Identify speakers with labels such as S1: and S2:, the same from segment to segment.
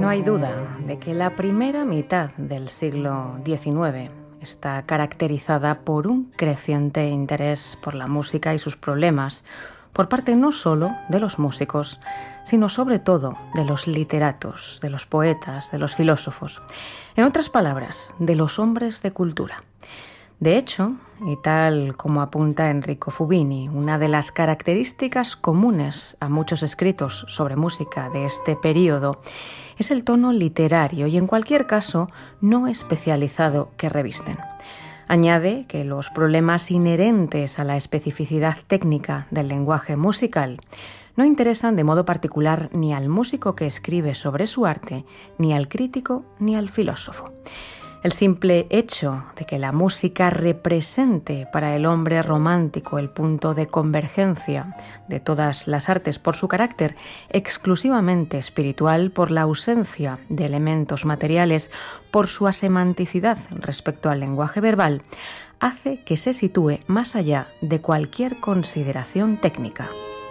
S1: No hay duda de que la primera mitad del siglo XIX está caracterizada por un creciente interés por la música y sus problemas, por parte no solo de los músicos, sino sobre todo de los literatos, de los poetas, de los filósofos, en otras palabras, de los hombres de cultura. De hecho, y tal como apunta Enrico Fubini, una de las características comunes a muchos escritos sobre música de este período es el tono literario y, en cualquier caso, no especializado que revisten. Añade que los problemas inherentes a la especificidad técnica del lenguaje musical no interesan de modo particular ni al músico que escribe sobre su arte, ni al crítico, ni al filósofo. El simple hecho de que la música represente para el hombre romántico el punto de convergencia de todas las artes por su carácter exclusivamente espiritual, por la ausencia de elementos materiales, por su asemanticidad respecto al lenguaje verbal, hace que se sitúe más allá de cualquier consideración técnica.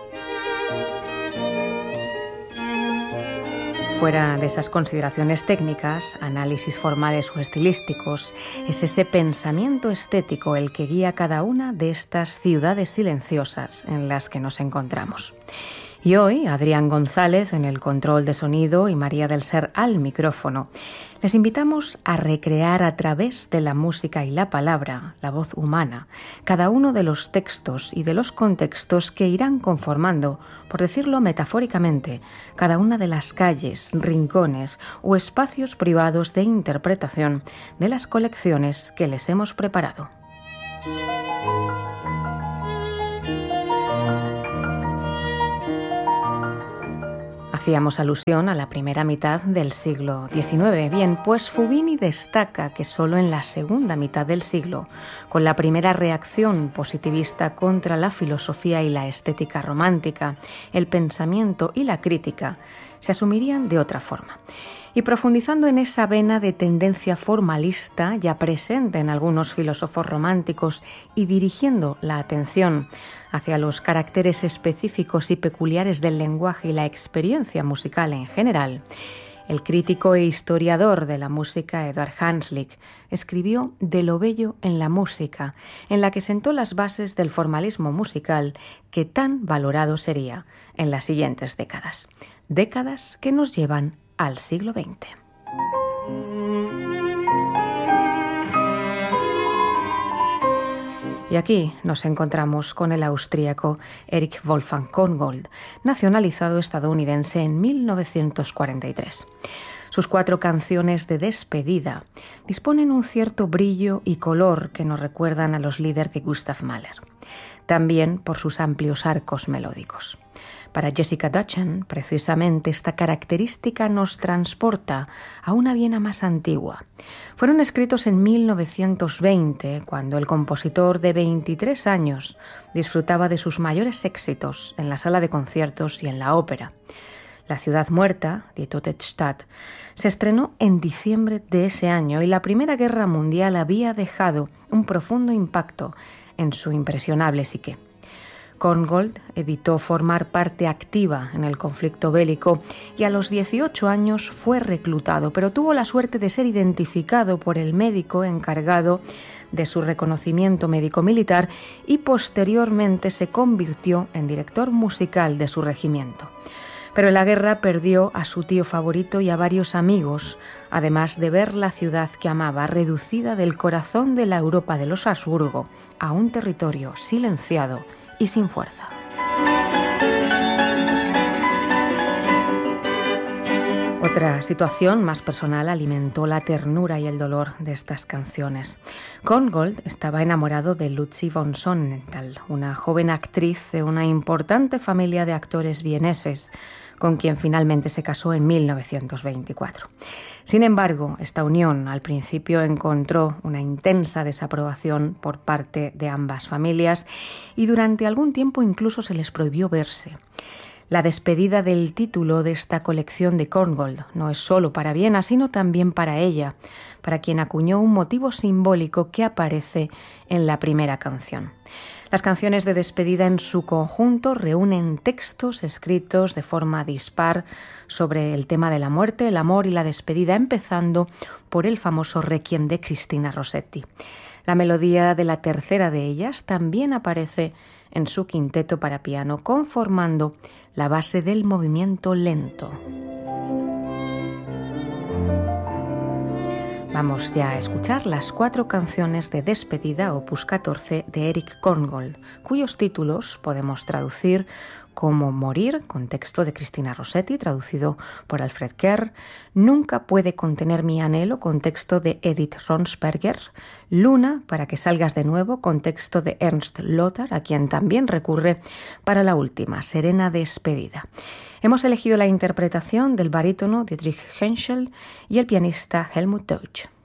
S1: Fuera de esas consideraciones técnicas, análisis formales o estilísticos, es ese pensamiento estético el que guía cada una de estas ciudades silenciosas en las que nos encontramos. Y hoy, Adrián González en el control de sonido y María del Ser al micrófono, les invitamos a recrear a través de la música y la palabra, la voz humana, cada uno de los textos y de los contextos que irán conformando, por decirlo metafóricamente, cada una de las calles, rincones o espacios privados de interpretación de las colecciones que les hemos preparado. Hacíamos alusión a la primera mitad del siglo XIX. Bien, pues Fubini destaca que solo en la segunda mitad del siglo, con la primera reacción positivista contra la filosofía y la estética romántica, el pensamiento y la crítica se asumirían de otra forma. Y profundizando en esa vena de tendencia formalista ya presente en algunos filósofos románticos y dirigiendo la atención hacia los caracteres específicos y peculiares del lenguaje y la experiencia musical en general, el crítico e historiador de la música Eduard Hanslick escribió De lo bello en la música, en la que sentó las bases del formalismo musical que tan valorado sería en las siguientes décadas. Décadas que nos llevan al siglo XX. Y aquí nos encontramos con el austríaco Erich Wolfgang Korngold, nacionalizado estadounidense en 1943. Sus 4 canciones de despedida disponen un cierto brillo y color que nos recuerdan a los Lieder de Gustav Mahler, también por sus amplios arcos melódicos. Para Jessica Dutchen, precisamente, esta característica nos transporta a una Viena más antigua. Fueron escritos en 1920, cuando el compositor de 23 años disfrutaba de sus mayores éxitos en la sala de conciertos y en la ópera. La ciudad muerta, Die Tote Stadt, se estrenó en diciembre de ese año y la Primera Guerra Mundial había dejado un profundo impacto en su impresionable psique. Korngold evitó formar parte activa en el conflicto bélico y a los 18 años fue reclutado, pero tuvo la suerte de ser identificado por el médico encargado de su reconocimiento médico-militar y posteriormente se convirtió en director musical de su regimiento. Pero en la guerra perdió a su tío favorito y a varios amigos, además de ver la ciudad que amaba reducida del corazón de la Europa de los Habsburgo a un territorio silenciado y sin fuerza. Otra situación más personal alimentó la ternura y el dolor de estas canciones. Korngold estaba enamorado de Lucy von Sonnenthal, una joven actriz de una importante familia de actores vieneses, con quien finalmente se casó en 1924. Sin embargo, esta unión al principio encontró una intensa desaprobación por parte de ambas familias y durante algún tiempo incluso se les prohibió verse. La despedida del título de esta colección de Korngold no es solo para Viena, sino también para ella, para quien acuñó un motivo simbólico que aparece en la primera canción. Las canciones de despedida en su conjunto reúnen textos escritos de forma dispar sobre el tema de la muerte, el amor y la despedida, empezando por el famoso Requiem de Cristina Rossetti. La melodía de la tercera de ellas también aparece en su quinteto para piano, conformando la base del movimiento lento. Vamos ya a escuchar las 4 canciones de despedida, opus 14, de Erich Korngold, cuyos títulos podemos traducir como Morir, con texto de Cristina Rossetti, traducido por Alfred Kerr; Nunca puede contener mi anhelo, con texto de Edith Ronsberger; Luna, para que salgas de nuevo, con texto de Ernst Lothar, a quien también recurre para la última, Serena despedida. Hemos elegido la interpretación del barítono Dietrich Henschel y el pianista Helmut Deutsch.